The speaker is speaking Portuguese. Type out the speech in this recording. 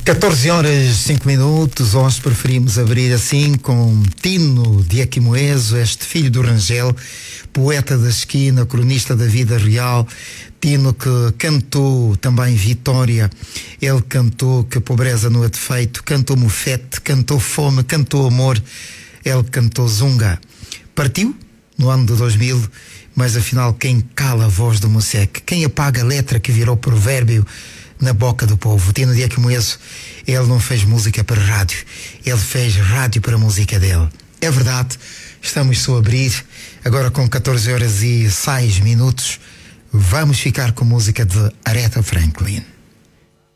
14 horas 5 minutos. Hoje preferimos abrir assim com Tino de Aquimoeso, este filho do Rangel, poeta da esquina, cronista da vida real. Tino que cantou também Vitória, ele cantou Que Pobreza Não É Defeito, cantou Mofete, cantou Fome, cantou Amor, ele cantou Zunga. Partiu no ano de 2000, mas afinal quem cala a voz do Moseque, quem apaga a letra que virou provérbio na boca do povo? Tino de Aquimoeso, ele não fez música para rádio, ele fez rádio para a música dele. É verdade, estamos só a abrir, agora com 14 horas e 6 minutos, vamos ficar com música de Aretha Franklin.